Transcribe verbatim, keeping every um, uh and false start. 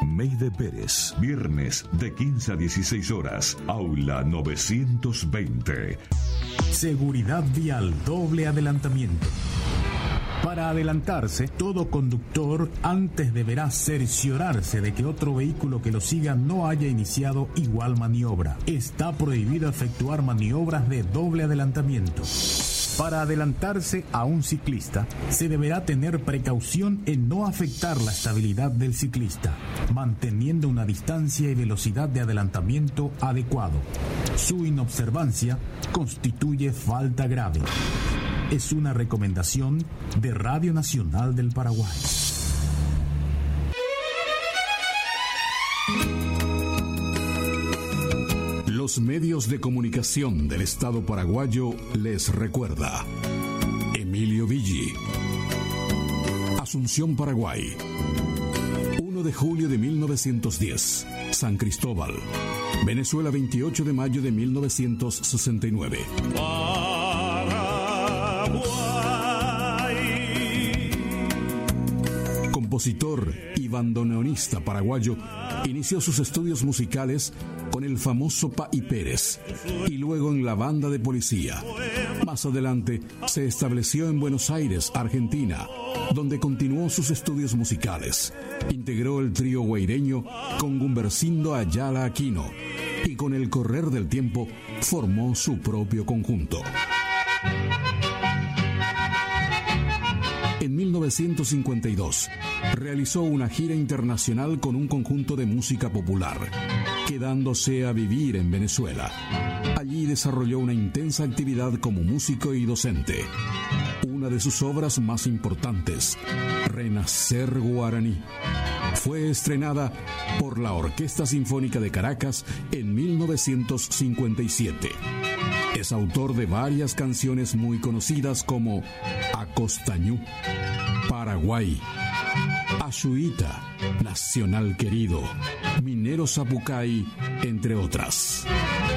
Meide Pérez, viernes de quince a dieciséis horas, aula novecientos veinte. Seguridad vial, doble adelantamiento. Para adelantarse, todo conductor antes deberá cerciorarse de que otro vehículo que lo siga no haya iniciado igual maniobra. Está prohibido efectuar maniobras de doble adelantamiento. Para adelantarse a un ciclista, se deberá tener precaución en no afectar la estabilidad del ciclista, manteniendo una distancia y velocidad de adelantamiento adecuado. Su inobservancia constituye falta grave. Es una recomendación de Radio Nacional del Paraguay. Los medios de comunicación del Estado paraguayo les recuerda. Emilio Villi. Asunción, Paraguay. uno de julio de mil novecientos diez. San Cristóbal. Venezuela, veintiocho de mayo de mil novecientos sesenta y nueve. Compositor y bandoneonista paraguayo, inició sus estudios musicales con el famoso Pa'i Pérez y luego en la banda de policía. Más adelante se estableció en Buenos Aires, Argentina, donde continuó sus estudios musicales. Integró el trío guaireño con Gumbercindo Ayala Aquino y con el correr del tiempo formó su propio conjunto. En mil novecientos cincuenta y dos realizó una gira internacional con un conjunto de música popular, quedándose a vivir en Venezuela. Allí desarrolló una intensa actividad como músico y docente. Una de sus obras más importantes, Renacer Guaraní, fue estrenada por la Orquesta Sinfónica de Caracas en mil novecientos cincuenta y siete. Es autor de varias canciones muy conocidas como Acostañú, Paraguay, Ayuita, Nacional Querido, Minero Zapucay, entre otras.